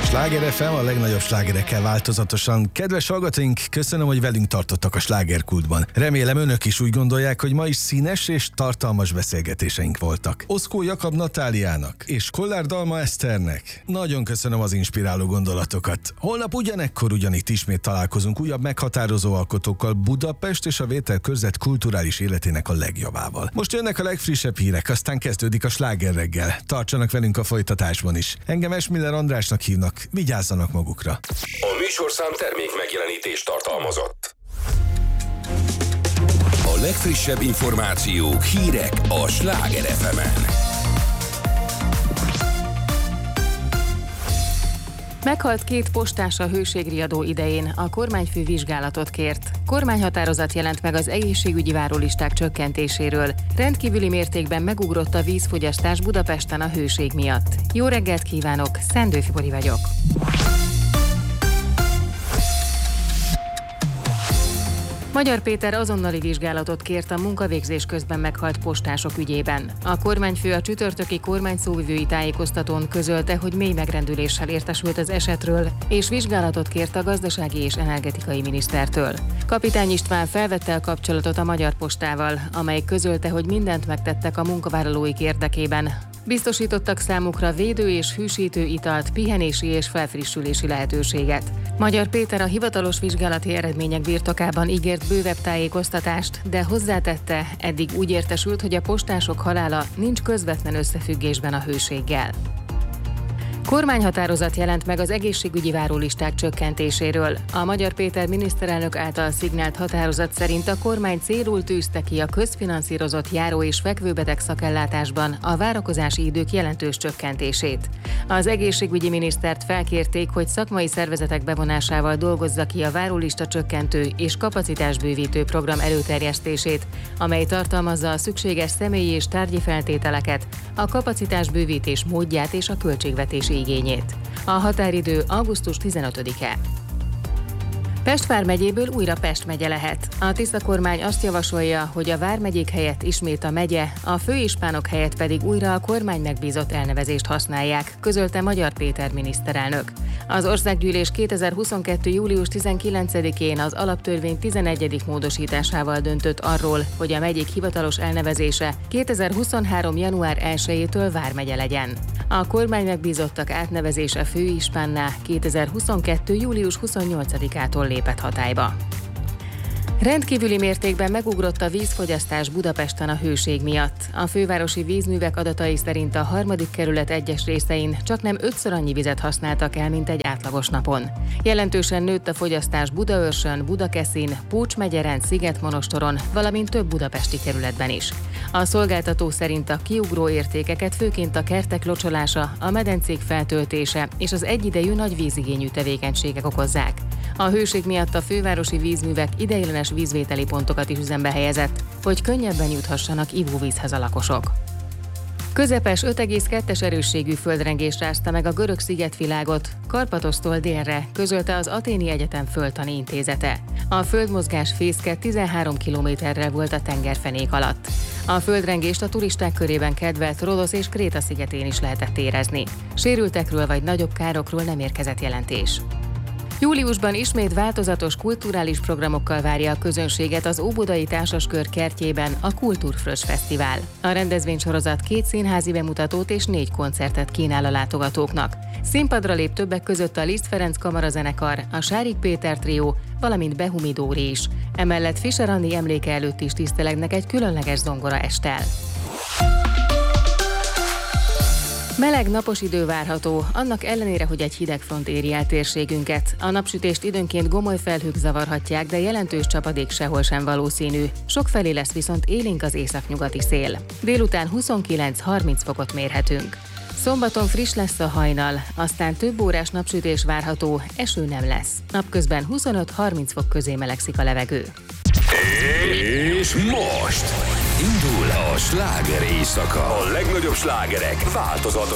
Sláger FM, a legnagyobb slágerekkel változatosan. Kedves hallgatóink, köszönöm, hogy velünk tartottak a slágerkultban. Remélem önök is úgy gondolják, hogy ma is színes és tartalmas beszélgetéseink voltak. Oszkó Jakab Natáliának és Kollár Dalma Eszternek nagyon köszönöm az inspiráló gondolatokat. Holnap ugyanekkor ugyanitt ismét találkozunk újabb meghatározó alkotókkal, Budapest és a Vételkörzet kulturális életének a legjobbával. Most jönnek a legfrissebb hírek, aztán kezdődik a Sláger reggel. Tartsanak velünk a folytatásban is. Engem Esmiller Andrásnak hívnak, vigyázzanak magukra. A műsorszám termék megjelenítést tartalmazott. A legfrissebb információk, hírek a Sláger FM-en. Meghalt 2 postás a hőségriadó idején, a kormányfő vizsgálatot kért. Kormányhatározat jelent meg az egészségügyi várólisták csökkentéséről. Rendkívüli mértékben megugrott a vízfogyasztás Budapesten a hőség miatt. Jó reggelt kívánok, Szendő Fibori vagyok. Magyar Péter azonnali vizsgálatot kért a munkavégzés közben meghalt postások ügyében. A kormányfő a csütörtöki kormányszóvivői tájékoztatón közölte, hogy mély megrendüléssel értesült az esetről, és vizsgálatot kért a gazdasági és energetikai minisztertől. Kapitány István felvette a kapcsolatot a Magyar Postával, amely közölte, hogy mindent megtettek a munkavállalóik érdekében. Biztosítottak számukra védő és hűsítő italt, pihenési és felfrissülési lehetőséget. Magyar Péter a hivatalos vizsgálati eredmények birtokában ígért bővebb tájékoztatást, de hozzátette, eddig úgy értesült, hogy a postások halála nincs közvetlen összefüggésben a hőséggel. Kormányhatározat jelent meg az egészségügyi várólisták csökkentéséről. A Magyar Péter miniszterelnök által szignált határozat szerint a kormány célul tűzte ki a közfinanszírozott járó- és fekvőbeteg szakellátásban a várakozási idők jelentős csökkentését. Az egészségügyi minisztert felkérték, hogy szakmai szervezetek bevonásával dolgozza ki a várólista csökkentő és kapacitásbővítő program előterjesztését, amely tartalmazza a szükséges személyi és tárgyi feltételeket, a kapacitásbővítés módját és a költségvetési igényét. A határidő augusztus 15-e. Pest vármegyéből újra Pest megye lehet. A tiszta kormány azt javasolja, hogy a vármegyék helyett ismét a megye, a főispánok helyett pedig újra a kormány megbízott elnevezést használják, közölte Magyar Péter miniszterelnök. Az Országgyűlés 2022. július 19-én az alaptörvény 11. módosításával döntött arról, hogy a megyék hivatalos elnevezése 2023. január 1-től vármegye legyen. A kormány megbízottak átnevezése főispánná 2022. július 28-ától lépett hatályba. Rendkívüli mértékben megugrott a vízfogyasztás Budapesten a hőség miatt. A fővárosi vízművek adatai szerint a 3. kerület egyes részein csaknem 5-ször annyi vizet használtak el, mint egy átlagos napon. Jelentősen nőtt a fogyasztás Budaörsön, Budakeszin, Pócs-megyeren, Szigetmonostoron, valamint több budapesti kerületben is. A szolgáltató szerint a kiugró értékeket főként a kertek locsolása, a medencék feltöltése és az egyidejű nagy vízigényű tevékenységek okozzák. A hőség miatt a fővárosi vízművek ideiglenes vízvételi pontokat is üzembe helyezett, hogy könnyebben juthassanak ivóvízhez a lakosok. Közepes 5,2-es erősségű földrengés rázta meg a görög szigetvilágot, Karpatosztól délre, közölte az Athéni Egyetem Földtani Intézete. A földmozgás fészke 13 kilométerre volt a tengerfenék alatt. A földrengést a turisták körében kedvelt Rodosz és Kréta szigetén is lehetett érezni. Sérültekről vagy nagyobb károkról nem érkezett jelentés. Júliusban ismét változatos kulturális programokkal várja a közönséget az Óbudai Társaskör kertjében a Kultúrfrös Fesztivál. A rendezvénysorozat 2 színházi bemutatót és 4 koncertet kínál a látogatóknak. Színpadra lép többek között a Liszt Ferenc kamarazenekar, a Sárik Péter trió, valamint Behumi Dóri is. Emellett Fischer Anni emléke előtt is tisztelegnek egy különleges zongora esttel. Meleg napos idő várható, annak ellenére, hogy egy hidegfront éri el térségünket. A napsütést időnként gomoly felhők zavarhatják, de jelentős csapadék sehol sem valószínű. Sokfelé lesz viszont élénk az északnyugati szél. Délután 29-30 fokot mérhetünk. Szombaton friss lesz a hajnal, aztán több órás napsütés várható, eső nem lesz. Napközben 25-30 fok közé melegszik a levegő. És most indul a sláger éjszaka. A legnagyobb slágerek változatosan